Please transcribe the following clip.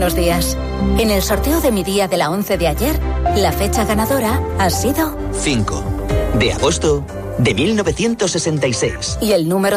Buenos días. En el sorteo de mi día de la 11 de ayer, la fecha ganadora ha sido 5 de agosto de 1966. Y el número